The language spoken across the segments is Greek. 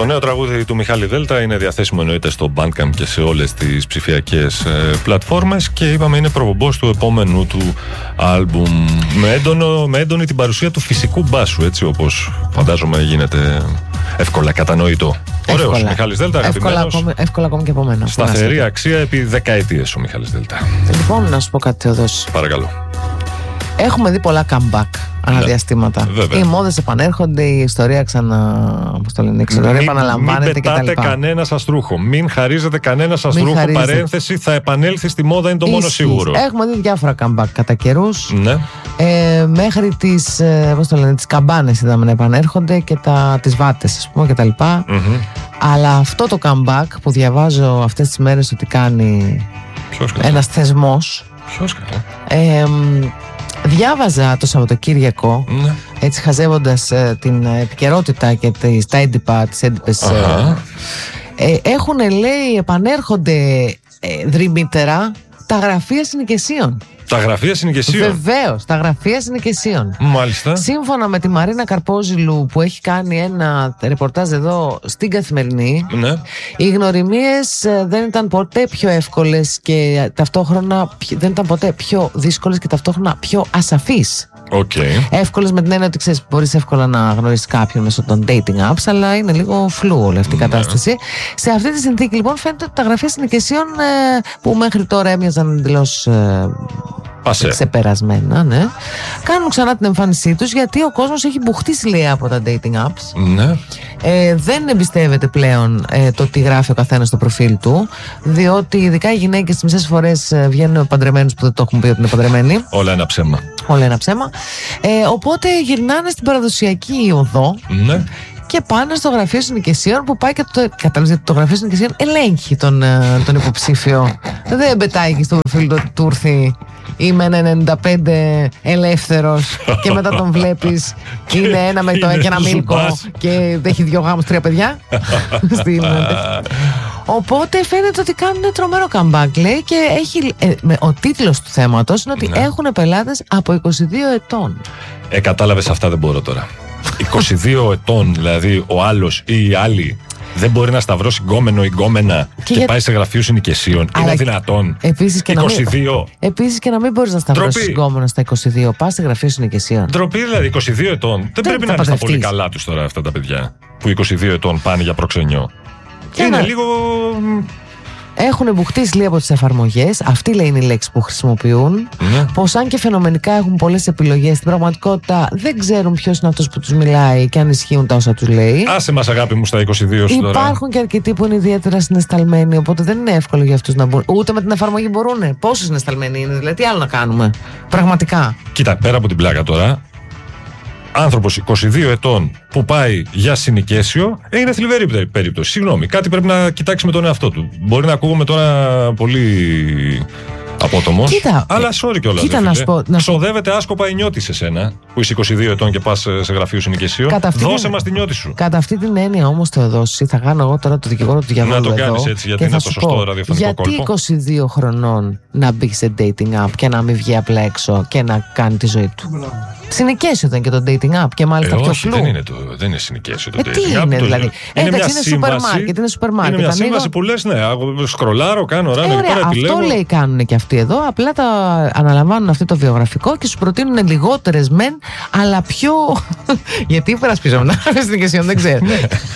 Το νέο τραγούδι του Μιχάλη Δέλτα είναι διαθέσιμο εννοείται στο Bandcamp και σε όλες τις ψηφιακές πλατφόρμες και είπαμε είναι προπομπός του επόμενου του άλμπουμ με έντονη την παρουσία του φυσικού μπάσου, έτσι όπως φαντάζομαι γίνεται εύκολα κατανοητό. Ωραίος Μιχάλης Δέλτα, αγαπημένος. Εύκολα ακόμη και από μένα. Σταθερή αξία επί δεκαετίες ο Μιχάλης Δέλτα. Λοιπόν, να σου πω κάτι, Θεοδόση. Παρακαλώ. Έχουμε δει πολλά comeback αναδιαστήματα. Ναι, οι μόδες επανέρχονται, η ιστορία επαναλαμβάνεται κτλ. Μην πετάτε κανένα σας ρούχο. Μην χαρίζετε κανένα σας ρούχο. Παρένθεση, θα επανέλθει στη μόδα, είναι το μόνο σίγουρο. Έχουμε δει διάφορα comeback κατά καιρούς. Ναι. Μέχρι τις καμπάνες είδαμε να επανέρχονται και τις βάτες, ας πούμε, κτλ. Αλλά αυτό το comeback που διαβάζω αυτές τις μέρες ότι κάνει ένας θεσμός. Ποιος Διάβαζα το Σαββατοκύριακο, έτσι χαζεύοντας την επικαιρότητα και τα έντυπα, τις έντυπες. Έχουν, λέει, επανέρχονται δρυμύτερα τα γραφεία συνοικεσίων. Τα γραφεία συνοικεσίων. Βεβαίως, τα γραφεία συνοικεσίων. Μάλιστα. Σύμφωνα με τη Μαρίνα Καρπόζηλου που έχει κάνει ένα ρεπορτάζ εδώ στην Καθημερινή, ναι. Οι γνωριμίες δεν ήταν ποτέ πιο εύκολες και ταυτόχρονα δεν ήταν ποτέ πιο δύσκολες και ταυτόχρονα πιο ασαφείς. Εύκολες με την έννοια ότι ξέρεις, μπορείς εύκολα να γνωρίσεις κάποιον μέσω των dating apps, αλλά είναι λίγο φλού όλη αυτή η κατάσταση. Σε αυτή τη συνθήκη λοιπόν φαίνεται ότι τα γραφεία συνοικεσίων που μέχρι τώρα έμοιαζαν εντελώς ξεπερασμένα, ναι, κάνουν ξανά την εμφάνισή τους γιατί ο κόσμος έχει μπουχτίσει, λέει, από τα dating apps. Ναι. Δεν εμπιστεύεται πλέον το τι γράφει ο καθένας στο προφίλ του, διότι ειδικά οι γυναίκες τις μισές φορές βγαίνουν παντρεμένους που δεν το έχουν πει ότι είναι παντρεμένοι. Όλα ένα ψέμα. Όλα ένα ψέμα. Οπότε γυρνάνε στην παραδοσιακή οδό. Ναι. Και πάνε στο γραφείο συνοικεσίων που πάει και το γραφείο συνοικεσίων ελέγχει τον υποψήφιο. Δεν πετάει και στο προφίλ του ήρθει είμαι ένα 95 ελεύθερος και μετά τον βλέπεις είναι ένα με το και ένα μίλκο και έχει 2 γάμους 3 παιδιά. Οπότε φαίνεται ότι κάνουν τρομερό comeback, λέει, και ο τίτλος του θέματος είναι ότι έχουν πελάτες από 22 ετών. Κατάλαβες, αυτά δεν μπορώ τώρα. 22 ετών, δηλαδή ο άλλος ή η άλλη δεν μπορεί να σταυρώσει γκόμενο ή γκόμενα και πάει σε γραφείο συνοικεσίων. Είναι δυνατόν? Επίσης και 22. Επίσης και να μην μπορείς να σταυρώσεις γκόμενο στα 22. Πας σε γραφείο συνοικεσίων. Ντροπή, δηλαδή 22 ετών. Δεν πρέπει να είναι στα πολύ καλά τους τώρα αυτά τα παιδιά που 22 ετών πάνε για προξενιό. Είναι λίγο. Έχουν μπουχτίσει, λέει, από τις εφαρμογές. Αυτή, λέει, είναι η λέξη που χρησιμοποιούν. Πως αν και φαινομενικά έχουν πολλές επιλογές, στην πραγματικότητα δεν ξέρουν ποιος είναι αυτός που τους μιλάει και αν ισχύουν τα όσα τους λέει. Άσε μας, αγάπη μου, στα 22 σου τώρα. Υπάρχουν και αρκετοί που είναι ιδιαίτερα συναισθαλμένοι, οπότε δεν είναι εύκολο για αυτούς να μπουν. Ούτε με την εφαρμογή μπορούνε. Πόσο συναισθαλμένοι είναι, δηλαδή, τι άλλο να κάνουμε. Πραγματικά. Κοίτα, πέρα από την πλάκα τώρα. Άνθρωπος 22 ετών που πάει για συνοικέσιο είναι θλιβερή περίπτωση. Συγγνώμη, κάτι πρέπει να κοιτάξει με τον εαυτό του. Μπορεί να ακούγομαι τώρα πολύ απότομος, αλλά sorry κιόλας. Κοίτα, να ξοδεύεται άσκοπα η νιώτη σε σένα που είσαι 22 ετών και πας σε γραφείο συνοικεσίου. Δώσε μας τη νιώτη σου. Κατά αυτή την έννοια όμως, Θεοδόση, θα κάνω εγώ τώρα το δικηγόρο του διαβόλου. Να το κάνεις έτσι, γιατί είναι το σωστό ραδιοφωνικό κόλπο. Γιατί 22 χρονών να μπει σε dating app και να μην βγει απλά έξω και να κάνει τη ζωή του? Συνοικέσιο ήταν και το dating app και μάλιστα πιο φλού. Δεν είναι συνοικέσιο το dating app. Τι είναι δηλαδή? Εντάξει, είναι σούπερ μάρκετ. Είναι μια σύμβαση που λες, ναι, σκρολάρω, κάνω ράνο και τώρα επιλέγω. Αυτό, λέει, κάνουν και αυτοί εδώ. Απλά τα αναλαμβάνουν αυτό το βιογραφικό και σου προτείνουν λιγότερες μεν, αλλά πιο. Γιατί υπερασπίζομαι να είμαι συνοικεσιών, δεν ξέρω.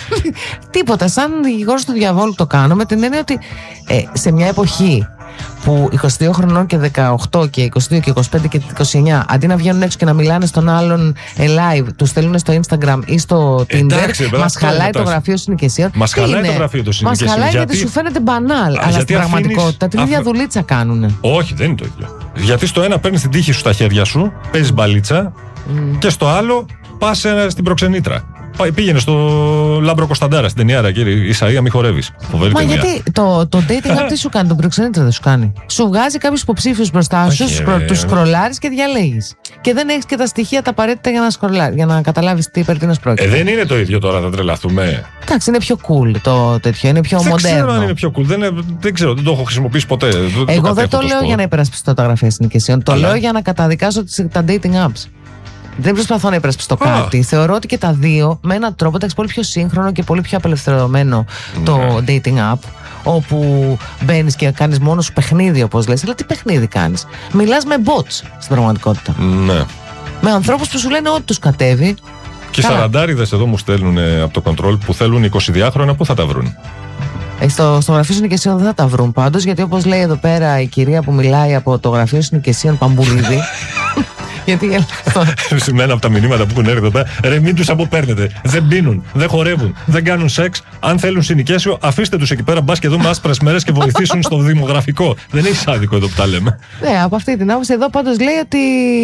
Τίποτα. Σαν δικηγόρος του διαβόλου το κάνω με την έννοια ότι σε μια εποχή που 22 χρονών και 18 και 22 και 25 και 29 αντί να βγαίνουν έξω και να μιλάνε στον άλλον live, τους στέλνουν στο Instagram ή στο Tinder, μας χαλάει το γραφείο συνοικεσίων. Μας χαλάει το γραφείο του συνοικεσίων. Μας χαλάει γιατί σου φαίνεται μπανάλ, αλλά στην πραγματικότητα την ίδια δουλίτσα κάνουν. Όχι, δεν είναι το ίδιο. Γιατί στο ένα παίρνεις την τύχη σου στα χέρια σου, παίζεις μπαλίτσα και στο άλλο πας στην προξενήτρα. Πήγαινε στο Λάμπρο Κωνσταντάρα, στην ταινιάρα, κύριε Ισαΐα, μη χορεύεις. Μα γιατί το dating app τι σου κάνει, τον προξενήτρα δεν σου κάνει? Σου βγάζει κάποιους υποψήφιους μπροστά σου, τους σκρολάρεις και διαλέγεις. Και δεν έχεις και τα στοιχεία τα απαραίτητα για να καταλάβεις τι περί τίνος πρόκειται. Δεν είναι το ίδιο τώρα, θα τρελαθούμε. Εντάξει, είναι πιο cool το τέτοιο, είναι πιο μοντέρνο. Δεν ξέρω αν είναι πιο cool, δεν ξέρω, δεν το έχω χρησιμοποιήσει ποτέ. Εγώ δεν το λέω για να υπερασπιστώ τα γραφεία συνοικεσίων, το λέω για να καταδικάσω τα dating apps. Δεν προσπαθώ να υπερασπιστώ κάτι. Θεωρώ ότι και τα δύο με έναν τρόπο, εντάξει, πολύ πιο σύγχρονο και πολύ πιο απελευθερωμένο το dating app, όπου μπαίνεις και κάνεις μόνο σου παιχνίδι, όπως λες. Αλλά τι παιχνίδι κάνεις? Μιλάς με bots στην πραγματικότητα. Ναι. Με ανθρώπους που σου λένε ό,τι τους κατέβει. Και οι σαραντάριδες εδώ μου στέλνουν από το control που θέλουν 22χρονα, πού θα τα βρουν? Στο γραφείο συνοικεσίων δεν θα τα βρουν πάντως, γιατί όπως λέει εδώ πέρα η κυρία που μιλάει από το γραφείο συνοικεσίων, Παμπουλίδη. Γιατί Σημαίνει από τα μηνύματα που έχουν έρθει εδώ πέρα, ρε, μην τους αποπαίρνετε. Δεν πίνουν, δεν χορεύουν, δεν κάνουν σεξ. Αν θέλουν συνοικέσιο, αφήστε τους εκεί πέρα. Μπας και δούμε άσπρες μέρες και βοηθήσουν στο δημογραφικό. Δεν έχει άδικο εδώ που τα λέμε. Ναι, από αυτή την άποψη εδώ πάντως λέει ότι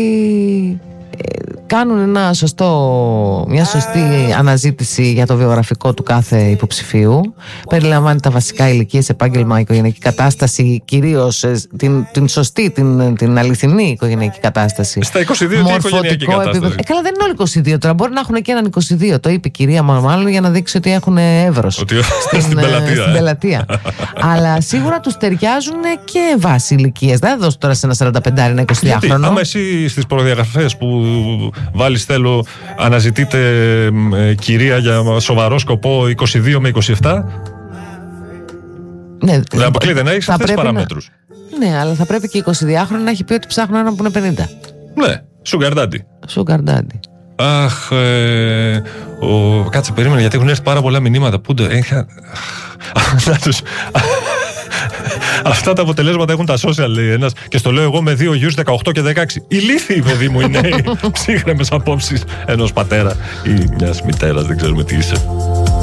κάνουν μια σωστή αναζήτηση για το βιογραφικό του κάθε υποψηφίου. Περιλαμβάνει τα βασικά ηλικίες, επάγγελμα, οικογενειακή κατάσταση, κυρίως την σωστή, την αληθινή οικογενειακή κατάσταση. Στα 22 τι οικογενειακή κατάσταση? Καλά, δεν είναι όλοι 22 τώρα. Μπορεί να έχουν και έναν 22. Το είπε η κυρία μάλλον για να δείξει ότι έχουν εύρος στην πελατεία. Αλλά σίγουρα τους ταιριάζουν και βάση ηλικίες. Δεν θα δώσω τώρα σε ένα 45 ένα 22χρονο. Άμα εσύ στις προδιαγραφές που βάλεις θέλω αναζητείτε κυρία για σοβαρό σκοπό 22 με 27, ναι, δεν αποκλείται να έχεις αυτές τις παραμέτρους. Ναι, αλλά θα πρέπει και 22χρονο να έχει πει ότι ψάχνω έναν που είναι 50. Ναι, sugar daddy. Sugar daddy. Αχ, κάτσε, περίμενε, γιατί έχουν έρθει πάρα πολλά μηνύματα. Πού το είχα... Αυτά τα αποτελέσματα έχουν τα social, λέει ένας, και στο λέω εγώ με 2 γιους 18 και 16. Ηλίθιοι, παιδί μου, είναι οι ψύχρεμες απόψεις ενός πατέρα ή μιας μητέρας, δεν ξέρουμε τι είσαι.